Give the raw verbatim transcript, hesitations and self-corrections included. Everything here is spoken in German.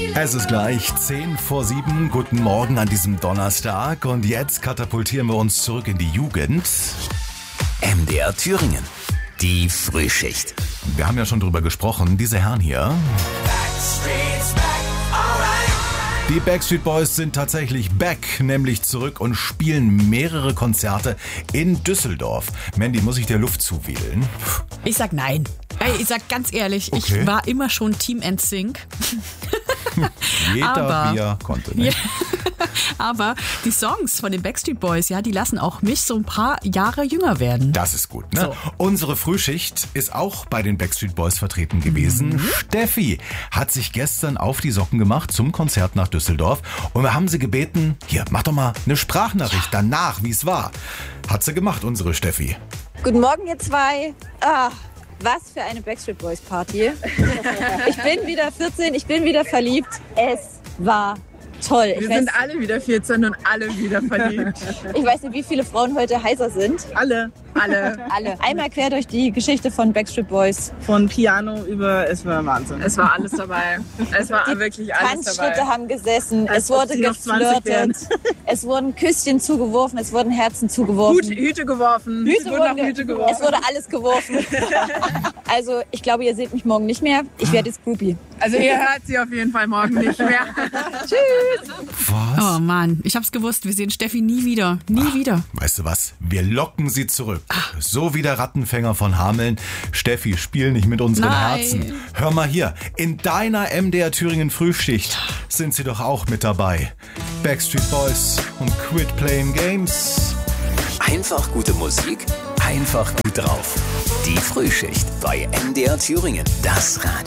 Es ist gleich zehn vor sieben. Guten Morgen an diesem Donnerstag. Und jetzt katapultieren wir uns zurück in die Jugend. M D R Thüringen. Die Frühschicht. Wir haben ja schon drüber gesprochen. Diese Herren hier. Die Backstreet Boys sind tatsächlich back, nämlich zurück und spielen mehrere Konzerte in Düsseldorf. Mandy, muss ich dir Luft zuwählen? Ich sag nein. Ey, ich sag ganz ehrlich, Okay. ich war immer schon Team N Sync. Jeder, Aber- wie er konnte. Ne? Ja. Aber die Songs von den Backstreet Boys, ja, die lassen auch mich so ein paar Jahre jünger werden. Das ist gut, ne? So. Unsere Frühschicht ist auch bei den Backstreet Boys vertreten gewesen. Mhm. Steffi hat sich gestern auf die Socken gemacht zum Konzert nach Düsseldorf. Und wir haben sie gebeten, hier, mach doch mal eine Sprachnachricht danach, wie es war. Hat sie gemacht, unsere Steffi. Guten Morgen, ihr zwei. Ah, was für eine Backstreet Boys Party. Ich bin wieder vierzehn, ich bin wieder verliebt. Es war toll. Ich Wir weiß, sind alle wieder vierzehn und alle wieder verliebt. ich weiß nicht, wie viele Frauen heute heißer sind. Alle, alle. Alle. Einmal quer durch die Geschichte von Backstreet Boys. Von Piano über, es war Wahnsinn. Es war alles dabei. Es war wirklich alles Tanzschritte dabei. haben gesessen, Als es wurde ob sie noch zwanzig wären. geflirtet, es wurden Küsschen zugeworfen, es wurden Herzen zugeworfen. Hüte, Hüte geworfen. Hüte es wurden wurden auch ge- Hüte geworfen. Es wurde alles geworfen. Also ich glaube, ihr seht mich morgen nicht mehr. Ich werde jetzt Groupie. Also ihr hört sie auf jeden Fall morgen nicht mehr. Was? Oh Mann, ich hab's gewusst, wir sehen Steffi nie wieder. Nie wieder. Weißt du was? Wir locken sie zurück. So wie der Rattenfänger von Hameln. Steffi, spiel nicht mit unseren Nein. Herzen. Hör mal hier, in deiner M D R Thüringen Frühschicht sind sie doch auch mit dabei. Backstreet Boys und Quit Playing Games. Einfach gute Musik, einfach gut drauf. Die Frühschicht bei M D R Thüringen. Das Radio.